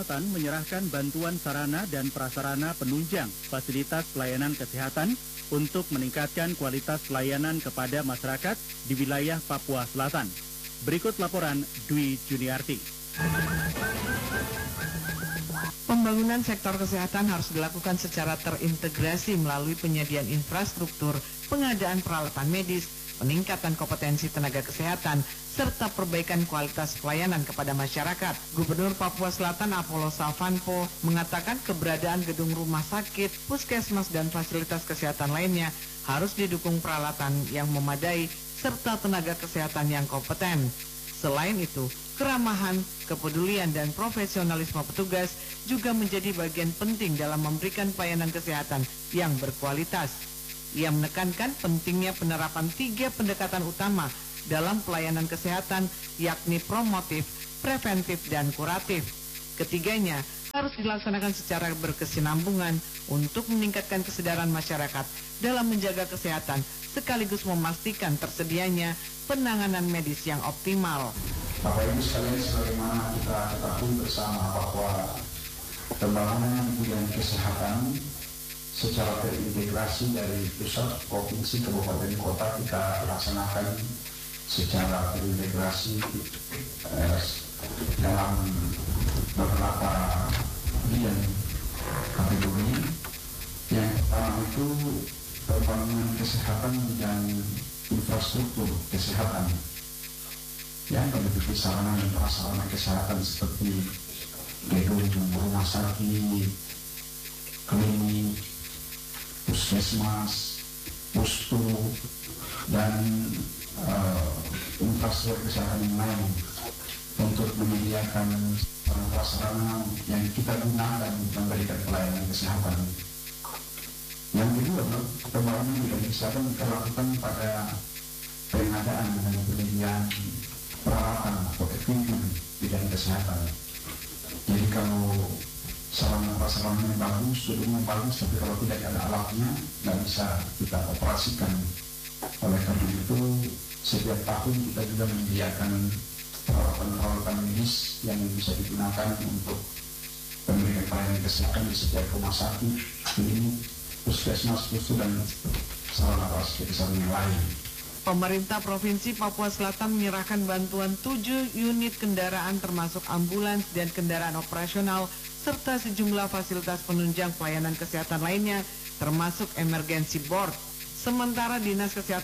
Kesehatan menyerahkan bantuan sarana dan prasarana penunjang fasilitas pelayanan kesehatan untuk meningkatkan kualitas pelayanan kepada masyarakat di wilayah Papua Selatan. Berikut laporan Dwi Juniarti. Pembangunan sektor kesehatan harus dilakukan secara terintegrasi melalui penyediaan infrastruktur, pengadaan peralatan medis, peningkatan kompetensi tenaga kesehatan, serta perbaikan kualitas pelayanan kepada masyarakat. Gubernur Papua Selatan Apollo Salvanpo mengatakan keberadaan gedung rumah sakit, puskesmas, dan fasilitas kesehatan lainnya harus didukung peralatan yang memadai serta tenaga kesehatan yang kompeten. Selain itu, keramahan, kepedulian, dan profesionalisme petugas juga menjadi bagian penting dalam memberikan pelayanan kesehatan yang berkualitas. Ia menekankan pentingnya penerapan 3 pendekatan utama dalam pelayanan kesehatan, yakni promotif, preventif, dan kuratif. Ketiganya harus dilaksanakan secara berkesinambungan untuk meningkatkan kesadaran masyarakat dalam menjaga kesehatan sekaligus memastikan tersedianya penanganan medis yang optimal. Bapak Ibu sekalian, sebagaimana kita ketahui bersama bahwa pembangunan bidang kesehatan secara terintegrasi dari pusat, provinsi, kabupaten, kota kita laksanakan secara terintegrasi dalam beberapa bidang kategori. Yang pertama itu pembangunan kesehatan dan infrastruktur kesehatan yang meliputi sarana dan prasarana kesehatan seperti gedung rumah sakit, klinik, puskesmas, pustu, dan infrastruktur kesehatan yang lain untuk menyediakan sarana-prasarana yang kita gunakan untuk memberikan pelayanan kesehatan. Yang kedua, pembangunan bidang kesehatan kita lakukan pada pengadaan dan penyediaan peralatan atau equipment bidang kesehatan. Jadi kalau sarana-prasarananya bagus, gedungnya bagus, tapi kalau tidak ada alatnya, nggak bisa kita operasikan. Oleh karena itu, setiap tahun kita juga menyediakan peralatan medis yang bisa digunakan untuk memberikan pelayanan kesehatan di setiap rumah sakit, klinik, puskesmas, pustu, dan sarana prasarana yang lain. Pemerintah Provinsi Papua Selatan menyerahkan bantuan 7 unit kendaraan termasuk ambulans dan kendaraan operasional serta sejumlah fasilitas penunjang pelayanan kesehatan lainnya termasuk emergency board. Sementara Dinas Kesehatan